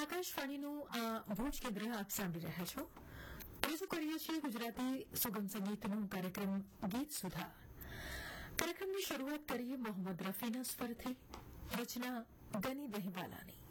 આકાશવાણીનું આ ભુજ કેન્દ્ર આપ સાંભળી રહ્યા છો. રજૂ કરીએ છીએ ગુજરાતી સુગમ સંગીતનું કાર્યક્રમ ગીત સુધા. કાર્યક્રમની શરૂઆત કરીએ મોહમ્મદ રફીના સ્વરથી, રચના ગની દહેવાલાની.